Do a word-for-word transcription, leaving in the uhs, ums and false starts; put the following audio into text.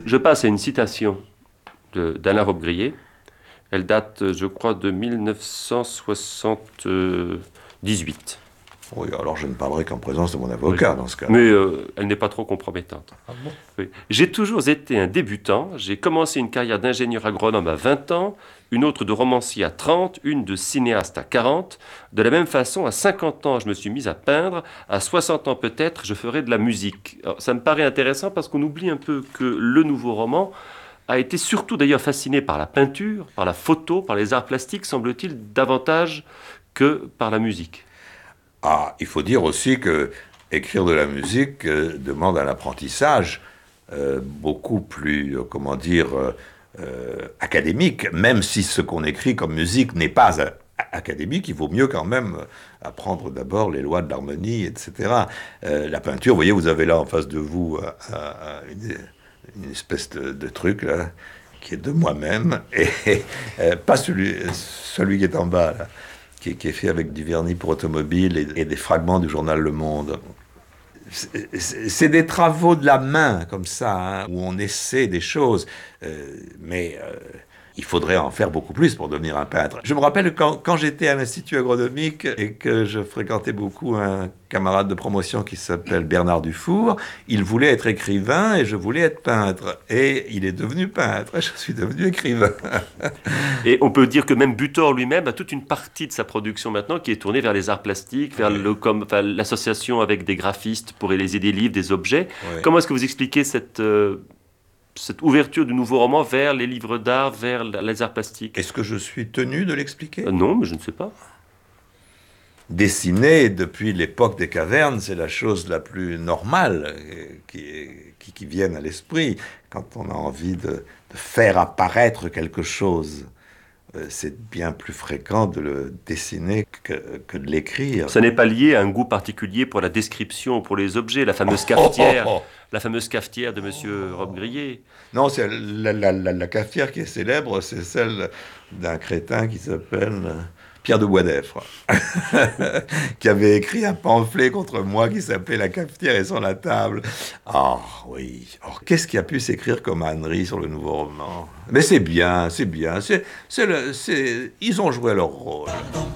Je passe à une citation de- d'Alain Robbe-Grillet. Elle date, je crois, de mille neuf cent soixante-dix-huit. Oui, alors je ne parlerai qu'en présence de mon Oui. avocat dans ce cas. Mais euh, elle n'est pas trop compromettante. Ah bon? Oui. J'ai toujours été un débutant. J'ai commencé une carrière d'ingénieur agronome à vingt ans, une autre de romancier à trente, une de cinéaste à quarante. De la même façon, à cinquante ans, je me suis mis à peindre. À soixante ans peut-être, je ferai de la musique. Alors, ça me paraît intéressant parce qu'on oublie un peu que le nouveau roman a été surtout d'ailleurs fasciné par la peinture, par la photo, par les arts plastiques, semble-t-il, davantage que par la musique. Ah, il faut dire aussi que écrire de la musique euh, demande un apprentissage euh, beaucoup plus, euh, comment dire, euh, euh, académique. Même si ce qu'on écrit comme musique n'est pas euh, académique, il vaut mieux quand même apprendre d'abord les lois de l'harmonie, et cetera. Euh, la peinture, vous voyez, vous avez là en face de vous euh, euh, une, une espèce de, de truc là, qui est de moi-même, et euh, pas celui, celui qui est en bas là. Qui, qui est fait avec du vernis pour automobile et, et des fragments du journal Le Monde. C'est, c'est, c'est des travaux de la main, comme ça, hein, où on essaie des choses, euh, mais euh, il faudrait en faire beaucoup plus pour devenir un peintre. Je me rappelle quand, quand j'étais à l'Institut agronomique et que je fréquentais beaucoup un camarade de promotion qui s'appelle Bernard Dufour, il voulait être écrivain et je voulais être peintre. Et il est devenu peintre et je suis devenu écrivain. Et on peut dire que même Butor lui-même a toute une partie de sa production maintenant qui est tournée vers les arts plastiques, vers Oui. le, comme, enfin, l'association avec des graphistes pour réaliser des livres, des objets. Oui. Comment est-ce que vous expliquez cette, euh, cette ouverture du nouveau roman vers les livres d'art, vers la- les arts plastiques? Est-ce que je suis tenu de l'expliquer ? Euh, Non, mais je ne sais pas. Dessiner depuis l'époque des cavernes, c'est la chose la plus normale euh, qui, qui, qui vienne à l'esprit quand on a envie de, de faire apparaître quelque chose. Euh, c'est bien plus fréquent de le dessiner que, que de l'écrire. Ça n'est pas lié à un goût particulier pour la description, pour les objets, la fameuse Oh, cafetière, oh, oh. la fameuse cafetière de Monsieur Robbe-Grillet. Non, c'est la, la, la, la cafetière qui est célèbre, c'est celle d'un crétin qui s'appelle Pierre de Boisdeffre, qui avait écrit un pamphlet contre moi qui s'appelait La cafetière est sur la table. Ah oui, oh, qu'est-ce qui a pu s'écrire comme ânerie sur le nouveau roman? Mais c'est bien, c'est bien, c'est, c'est le, c'est... ils ont joué leur rôle.